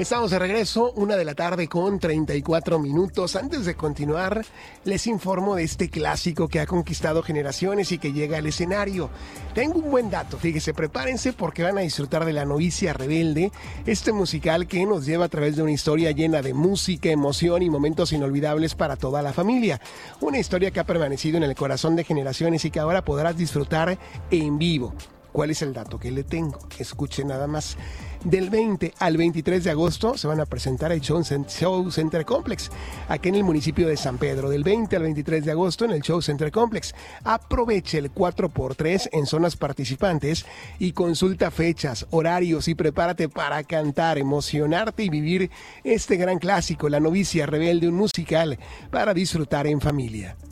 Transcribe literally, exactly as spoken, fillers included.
Estamos de regreso, una de la tarde con treinta y cuatro minutos. Antes de continuar, les informo de este clásico que ha conquistado generaciones y que llega al escenario. Tengo un buen dato, fíjese, prepárense porque van a disfrutar de La novicia rebelde, este musical que nos lleva a través de una historia llena de música, emoción y momentos inolvidables para toda la familia. Una historia que ha permanecido en el corazón de generaciones y que ahora podrás disfrutar en vivo. ¿Cuál es el dato que le tengo? Escuche nada más. Del veinte al veintitrés de agosto se van a presentar el Show Center Complex, aquí en el municipio de San Pedro. Del veinte al veintitrés de agosto en el Show Center Complex. Aproveche el cuatro por tres en zonas participantes y consulta fechas, horarios y prepárate para cantar, emocionarte y vivir este gran clásico, La novicia rebelde, un musical para disfrutar en familia.